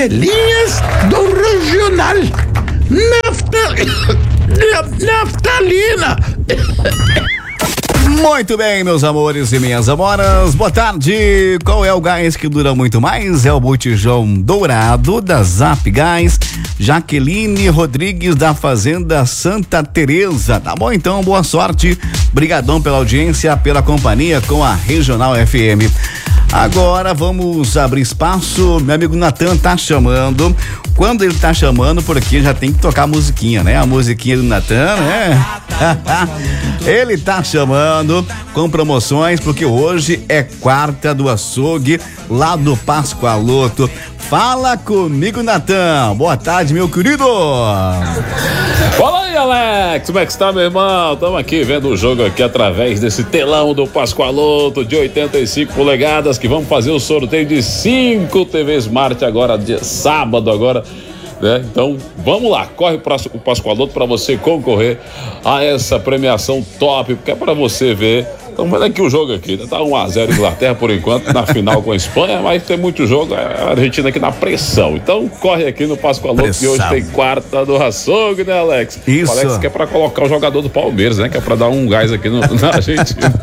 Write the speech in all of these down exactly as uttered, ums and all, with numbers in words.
canelinhas do regional. Naftal... Naftalina. Muito bem, meus amores e minhas amoras, boa tarde. Qual é o gás que dura muito mais? É o botijão dourado da Zap Gás. Jaqueline Rodrigues, da Fazenda Santa Teresa. Tá bom, então, boa sorte. Brigadão pela audiência, pela companhia com a Regional F M. Agora vamos abrir espaço. Meu amigo Natan tá chamando. Quando ele tá chamando, porque já tem que tocar a musiquinha, né? A musiquinha do Natan, né? Ele tá chamando com promoções, porque hoje é quarta do açougue lá do Pascoaloto. Fala comigo, Natan. Boa tarde, meu querido. Fala aí, Alex. Como é que está, meu irmão? Estamos aqui vendo o jogo aqui através desse telão do Pascoaloto de oitenta e cinco polegadas, que vamos fazer o sorteio de cinco T V Smart agora, de sábado agora. Né? Então, vamos lá, corre para o Pascoaloto para você concorrer a essa premiação top, porque é para você ver. Então, olha aqui o jogo aqui, tá um a zero Inglaterra por enquanto, na final com a Espanha, mas tem muito jogo, a Argentina aqui na pressão. Então, corre aqui no Pascoaloto, que hoje tem quarta do açougue, né, Alex? Isso. O Alex quer pra colocar o jogador do Palmeiras, né? Que é pra dar um gás aqui no, na Argentina.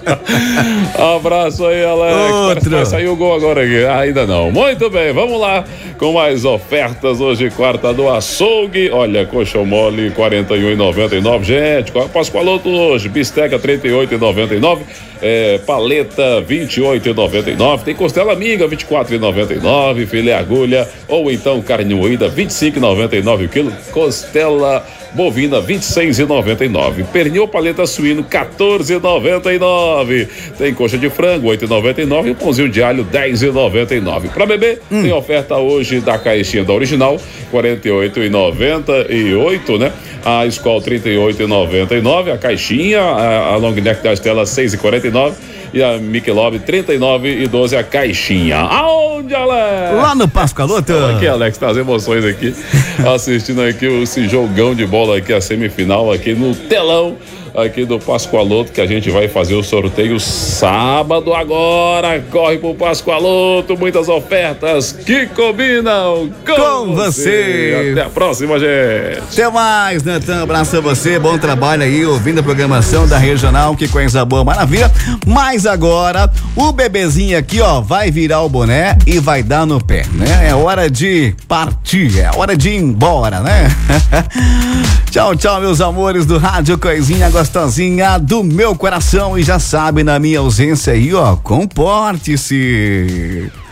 Abraço aí, Alex. Outro. Vai sair o gol agora aqui. Ainda não. Muito bem, vamos lá com mais ofertas hoje, quarta do açougue. Olha, coxão mole, quarenta e um reais e noventa e nove centavos. Gente, Pascoaloto hoje, bisteca, trinta e oito reais e noventa e nove centavos. É, paleta, vinte e oito reais e noventa e nove centavos. Tem costela amiga, vinte e quatro reais e noventa e nove centavos. Filé agulha, ou então carne moída, vinte e cinco reais e noventa e nove centavos o quilo. Costela bovina, vinte e seis reais e noventa e nove centavos. Pernil paleta suíno, quatorze reais e noventa e nove centavos. Tem coxa de frango, oito reais e noventa e nove centavos. E um pãozinho de alho, dez reais e noventa e nove centavos. Para bebê, hum. tem oferta hoje da caixinha da original, quarenta e oito reais e noventa e oito centavos, né? A Skol, trinta e oito reais e noventa e nove centavos. A caixinha, a, a long neck da Estela, seis reais e quarenta e nove centavos. E a Michelob, trinta e nove reais e doze centavos a caixinha. Aonde, Alex? Lá no Pascoaloto. Aqui, Alex, tá as emoções aqui, assistindo aqui esse jogão de bola aqui, a semifinal aqui no telão aqui do Pascoaloto, que a gente vai fazer o sorteio sábado agora. Corre pro Pascoaloto, muitas ofertas que combinam com, com você. você. Até a próxima, gente. Até mais, Natan. Abraço a você, bom trabalho aí, ouvindo a programação da Regional, que coisa boa, maravilha. Mas agora, o bebezinho aqui, ó, vai virar o boné e vai dar no pé, né? É hora de partir, é hora de ir embora, né? Tchau, tchau, meus amores do Rádio Coisinha Gostosinha do meu coração. E já sabe, na minha ausência aí, ó, comporte-se.